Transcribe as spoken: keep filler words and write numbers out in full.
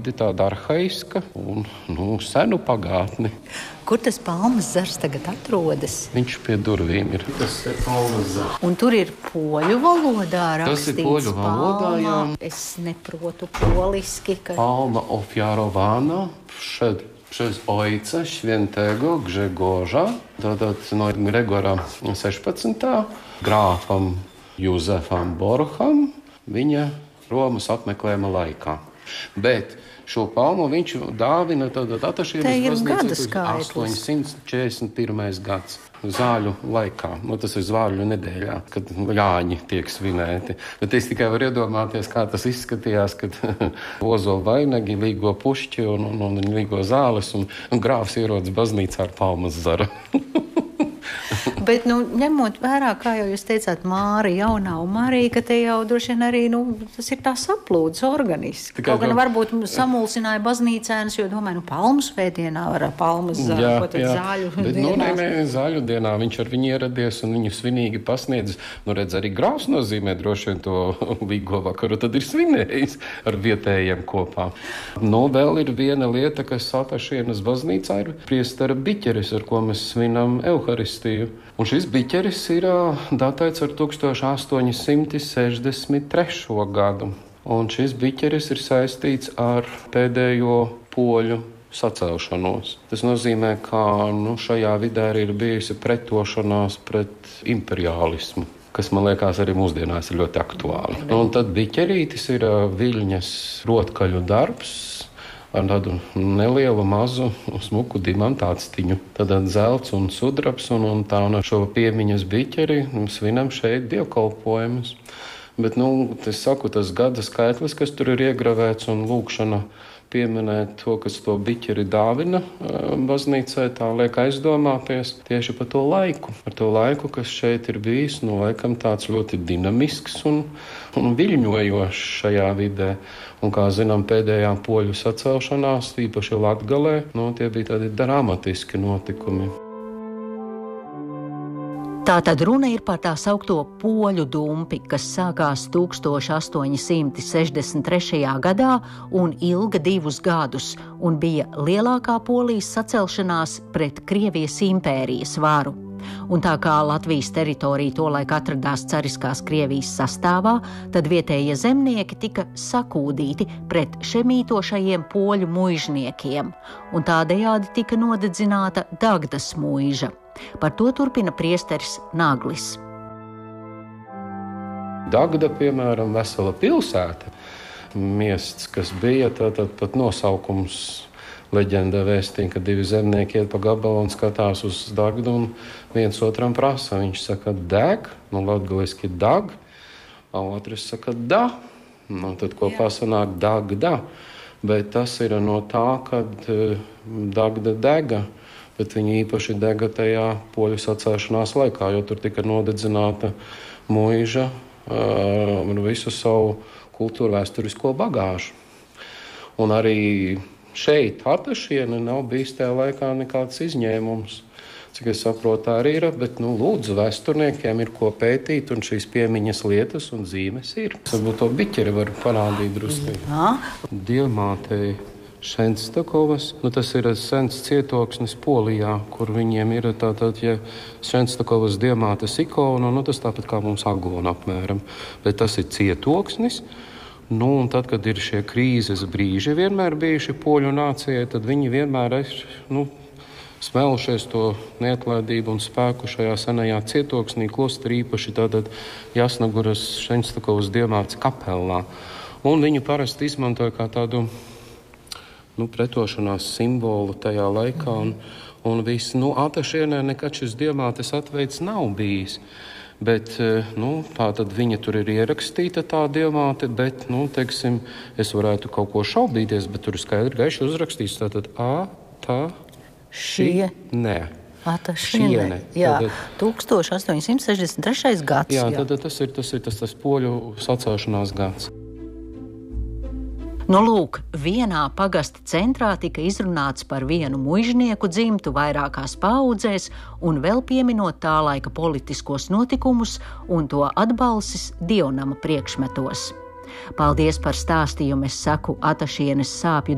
vide tāda arhaiska un nu, senu pagātni. Kur tas Palmas zars tagad atrodas? Viņš pie durvīm ir. Tas ir Palmas zars. Un tur ir poļu valodā rakstīts. Tas ir poļu valodā, jā. Es neprotu poliski. Ka... Palma ofiarowana przed, przez ojca świętego Grzegorza, tātad no Gregora sešpadsmitā grāfam Juzefam Borham viņa Romas apmeklējuma laikā. Bet šo palmu viņš dāvina Atašienes baznīcai astoņsimt četrdesmit pirmais gads. Zāļu laikā, nu, tas ir zāļu nedēļā, kad ļāņi tiek svinēti. Bet es tikai varu iedomāties, kā tas izskatījās, kad ozo vainagi, līgo pušķi un, un, un līgo zāles, un, un grāfs ierodas baznīcā ar palmas zaru. Bet, nu, ņemot vērā, kā jau jūs teicāt, Māra jaunā un Marija, ka te jau droši vien arī, nu, tas ir tā saplūdes organiski. Kaut gan varbūt samulsināja baznīcēnas, jo domāju, nu, palmu svētdienā var ar palmas zaru, jā, ko tad jā. Zāļu Bet, dienās. Nu, nē, nē, zāļu dienā viņš ar viņu ieradies un viņu svinīgi pasniedz. Nu, redz, arī grāfs nozīmē droši vien to līgo vakaru, tad ir svinējis ar vietējiem kopā. Nu, vēl ir viena lieta, kas Atašienes baznīcā ir priestera biķeris, ar ko mēs svinam Euharistiju. Un šis biķeris ir datēts ar tūkstoš astoņi simti sešdesmit trešo gadu. Un šis biķeris ir saistīts ar pēdējo poļu sacelšanos. Tas nozīmē, ka nu, šajā vidē arī ir bijusi pretošanās pret imperiālismu, kas, man liekas, arī mūsdienās ir ļoti aktuāli. Un tad biķerītis ir viļņas rotkaļu darbs, ar tādu nelielu, mazu, smuku dimantāctiņu. Tad zelts un sudrabs, un, un tā un ar šo piemiņas biķeri svinam šeit dievkalpojumus. Bet, nu, es saku, tas gada skaitlis, kas tur ir iegravēts, un lūkšana pieminēt to, kas to biķeri dāvina baznīcai, tā liek aizdomāties tieši par to laiku. Par to laiku, kas šeit ir bijis, nu, laikam tāds ļoti dinamisks un, un viļņojošs šajā vidē. Un, kā zinām, pēdējā poļu sacelšanās, īpaši Latgalē, nu, tie bija tādi dramatiski notikumi. Tātad runa ir par tā saukto poļu dumpi, kas sākās tūkstoš astoņi simti sešdesmit trešajā gadā un ilga divus gadus, un bija lielākā Polijas sacelšanās pret Krievijas impērijas varu. Un tā kā Latvijas teritorija tolaik atradās cariskās Krievijas sastāvā, tad vietējie zemnieki tika sakūdīti pret šemītošajiem poļu muižniekiem, un tādējādi tika nodedzināta Dagdas muiža. Par to turpina priesteris Naglis. Dagda, piemēram, vesela pilsēta, miests, kas bija tātad pat nosaukums leģenda vēstīja, ka divi zemnieki iet pa gabalu un skatās uz Dagdu un viens otram prasa. Viņš saka deg, nu latgaliski dag, a otrs saka da. Nu, tad kopā sanāk Dagda. Bet tas ir no tā, kad uh, Dagda dega. Bet viņi īpaši dega tajā poļu sacelšanās laikā, jo tur tika nodedzināta muiža ar uh, visu savu kultūru vēsturisko bagāžu. Un arī šeit Atašiene nav bijis tajā laikā nekāds izņēmums. Cik es saprotu, tā arī ir, bet nu, lūdzu, vēsturniekiem ir ko pētīt, un šīs piemiņas lietas un zīmes ir. Varbūt to biķeri var parādīt drusku. Dievmātei Šenstakovas, nu tas ir sens cietoksnis Polijā, kur viņiem ir tātad, ja Šenstakovas dievmātes ikona, nu tas tāpat kā mums Agona apmēram, bet tas ir cietoksnis. Nu un tad, kad ir šie krīzes brīži vienmēr bijuši poļu nācijai, tad viņi vienmēr ir, nu, smelšies to neatlaidību un spēku šajā senajā cietoksnī, klosterī īpaši tātad Jasnaguras Šenstakovas dievmātes kapellā. Un viņu parasti izmantoja kā tādu nu, pretošanās simbolu tajā laikā, un, un viss, nu, Atašienē nekad šis dievmātes atveids nav bijis, bet, nu, tā tad viņa tur ir ierakstīta tā dievmāte, bet, nu, teiksim, es varētu kaut ko šaubīties, bet tur ir skaidri gaiši uzrakstīts, tātad A, tā, šie, nē. Atašiene, jā, tātad, tūkstoš astoņi simti sešdesmit trešais gads. Jā, jā. Tad tas ir tas, ir tas, tas poļu sacelšanās gads. Nu, lūk, vienā pagasta centrā tika izrunāts par vienu muižnieku dzimtu vairākās paaudzēs un vēl pieminot tā laika politiskos notikumus un to atbalsis dievnama priekšmetos. Paldies par stāstījumu, es saku Atašienes sāpju